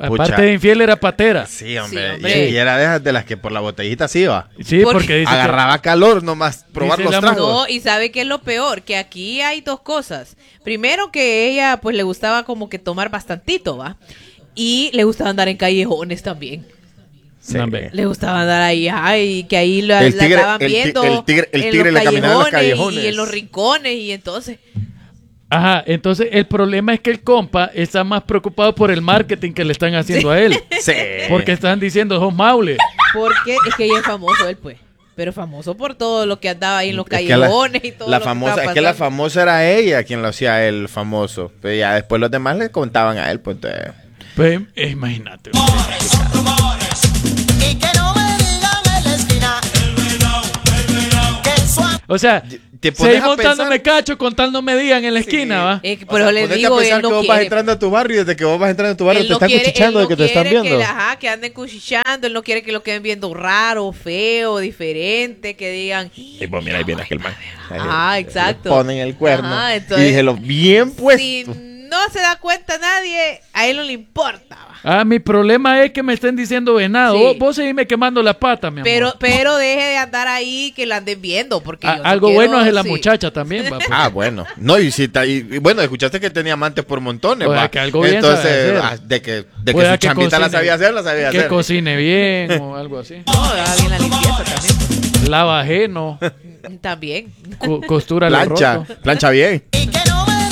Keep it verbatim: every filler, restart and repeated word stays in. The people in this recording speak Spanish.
Pucha. Aparte de infiel, era patera. Sí, hombre. Sí, hombre. Y, y era de esas de las que por la botellita sí iba. Sí, Porque porque dice Agarraba calor nomás probar Dice los la tragos. No, y sabe qué es lo peor, que aquí hay dos cosas. Primero que ella pues le gustaba como que tomar bastantito, ¿va? Y le gustaba andar en callejones también. Sí. No, hombre. Le gustaba andar ahí, ay, que ahí la, El la tigre- estaban el ti- viendo el tigre- el en tigre los le caminaba en los callejones callejones. y en los rincones y entonces... Ajá, entonces el problema es que el compa está más preocupado por el marketing que le están haciendo a él. Sí. Porque están diciendo, sos maule. Porque es que ella es famoso él, pues. Pero famoso por todo lo que andaba ahí en los Es que callejones la, y todo la lo famosa, que estaba es que la pasando. famosa era ella quien lo hacía él famoso. Pero ya después los demás le contaban a él, pues entonces, Pues eh, imagínate. Y que no me digan en la esquina que suave. O sea, te pones seguí a montándome pensar- cacho con tal no me digan en la esquina, ¿va? Es que O por sea, eso le ponete digo, a pensar él no que vos vas quiere. entrando a tu barrio y desde que vos vas entrando a tu barrio Él te no están quiere- cuchicheando él de que no te están quiere viendo. Que, ajá, que anden cuchicheando, él no quiere que lo queden viendo raro, feo, diferente, que digan... Y pues mira, ahí viene aquel man. Ajá, exacto. Le ponen el cuerno. Ajá, entonces- y díjelo bien puesto. Si no se da cuenta nadie, a él no le importa. va. Ah, mi problema es que me estén diciendo venado. Sí. Vos, vos seguime quemando la pata, mi amor. Pero, pero deje de andar ahí que la anden viendo, porque Ah, yo no algo quiero- bueno es la sí. muchacha también, va. Ah, bueno. No, y si ta- y, y bueno, escuchaste que tenía amantes por montones, O sea, va. que algo bien Entonces, sabe hacer. ah, de que, de que Pueda su que chambita la cocine- sabía hacer, la sabía Que hacer. cocine bien o algo así. No, haga bien la limpieza también. Lava ajeno, También. co- costura lo Plancha, roto. plancha bien. Y que